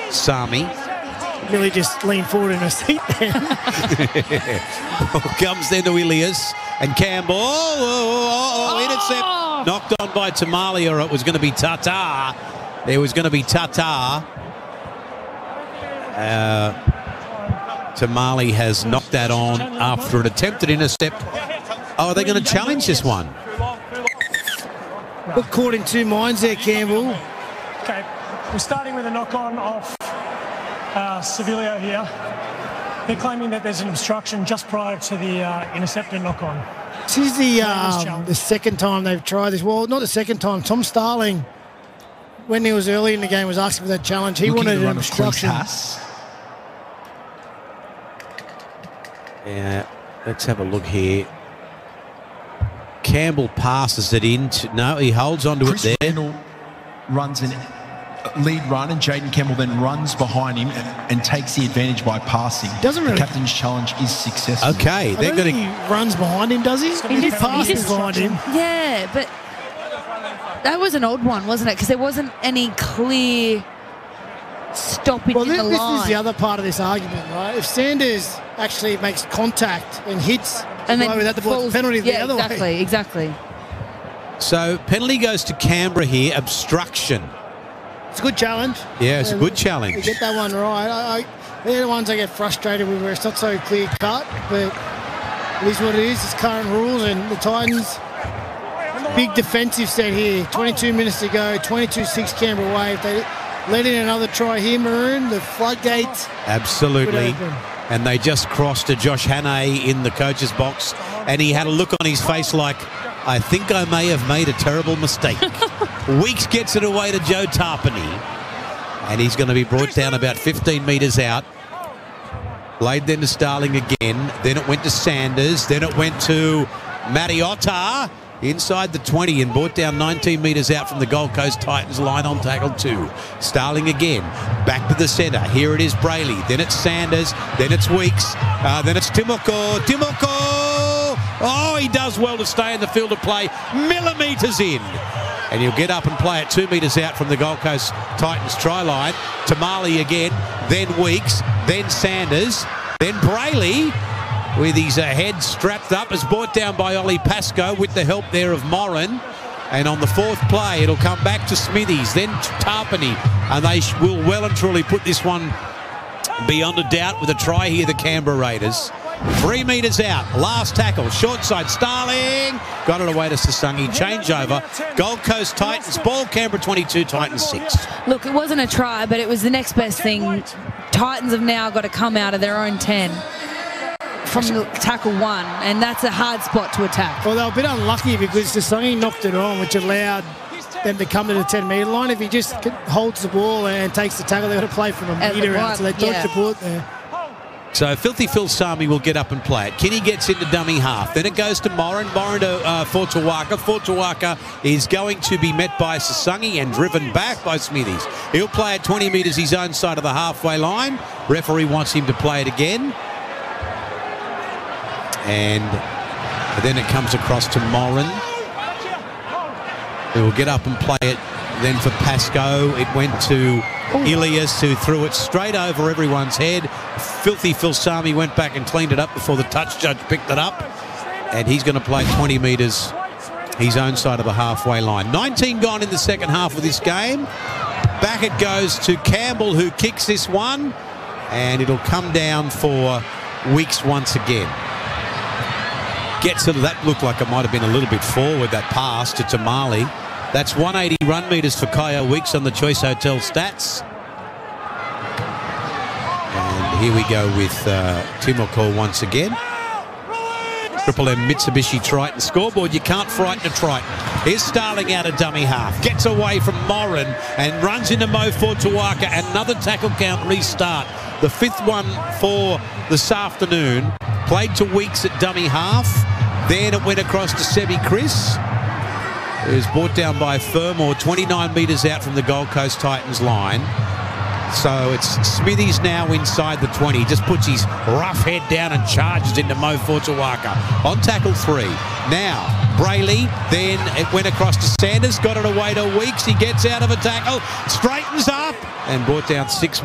Sami. Really just leaned forward in her seat there. Comes then to Ilias and Campbell. Intercept. Knocked on by Tamale, or it was going to be Tata. There was going to be Tata. Tamale has knocked that on after an attempted intercept. Oh, are they going to challenge this one? Got caught in two minds there, Campbell. Okay, we're starting with a knock-on off Sevilio here. They're claiming that there's an obstruction just prior to the interceptor knock-on. This is the second time they've tried this. Well, not the second time. Tom Starling, when he was early in the game, was asking for that challenge. He wanted an obstruction. Yeah, let's have a look here. Campbell passes it in. No, he holds onto it there. Randall runs an lead run, and Jaden Campbell then runs behind him and takes the advantage by passing. Doesn't really. The captain's challenge is successful. Okay, they're going to. He runs behind him, does he? He passes behind him. Yeah, but that was an odd one, wasn't it? Because there wasn't any clear stoppage in the line. This is the other part of this argument, right? If Sanders actually makes contact and hits and then without the ball, penalty the other way. Exactly. So penalty goes to Canberra here. Obstruction. It's a good challenge. Yeah, it's a good challenge. You get that one right. They're the ones I get frustrated with, where it's not so clear cut, but it is what it is. It's current rules, and the Titans, big defensive set here. 22 minutes to go. 22-6 Canberra away. If they let in another try here, Maroon, the floodgates. Absolutely. And they just crossed to Josh Hannay in the coach's box, and he had a look on his face like, I think I may have made a terrible mistake. Weeks gets it away to Joe Tarpany, and he's going to be brought down about 15 metres out. Played then to Starling again. Then it went to Sanders. Then it went to Mariotta inside the 20 and brought down 19 metres out from the Gold Coast Titans line on tackle 2. Starling again. Back to the centre. Here it is Brayley. Then it's Sanders. Then it's Weeks. Then it's Timoko. Oh, he does well to stay in the field of play. Millimetres in. And he'll get up and play it 2 metres out from the Gold Coast Titans try line. Tamale again, then Weeks, then Sanders, then Brayley with his head strapped up, is brought down by Ollie Pascoe with the help there of Morin. And on the fourth play, it'll come back to Smithies, then Tarpany, and they will well and truly put this one beyond a doubt with a try here, the Canberra Raiders. 3 metres out, last tackle, short side, Starling, got it away to Sasungi, changeover, Gold Coast Titans ball, Canberra 22, Titans 6. Look, it wasn't a try, but it was the next best thing. Titans have now got to come out of their own 10 from the tackle 1, and that's a hard spot to attack. Well, they were a bit unlucky because Sasungi knocked it on, which allowed them to come to the 10-metre line. If he just holds the ball and takes the tackle, they've got to play from a metre out, so they dodged the bullet there. So Filthy Phil Sami will get up and play it. Kinney gets into dummy half. Then it goes to Morin. Morin to Fortuaka. Fortuaka is going to be met by Sasungi and driven back by Smithies. He'll play at 20 metres his own side of the halfway line. Referee wants him to play it again. And then it comes across to Morin, who will get up and play it. Then for Pascoe, it went to Ilias, who threw it straight over everyone's head. Filthy Phil Sami went back and cleaned it up before the touch judge picked it up. And he's going to play 20 metres his own side of the halfway line. 19 gone in the second half of this game. Back it goes to Campbell, who kicks this one. And it'll come down for Weeks once again. Gets it, that looked like it might have been a little bit forward, that pass to Tamale. That's 180 run metres for Kyle Weeks on the Choice Hotel stats. And here we go with Timoko once again. Triple M Mitsubishi Triton scoreboard. You can't frighten a Triton. Here's Starling out of dummy half. Gets away from Morin and runs into Mo Fortuaka. Another tackle count restart. The 5th one for this afternoon. Played to Weeks at dummy half. Then it went across to Sebi Chris, who's brought down by Fermor, 29 metres out from the Gold Coast Titans line. So it's Smithies now inside the 20. Just puts his rough head down and charges into Mo Fortuaka. On tackle 3. Now, Brayley, then it went across to Sanders, got it away to Weeks. He gets out of a tackle, straightens up, and brought down 6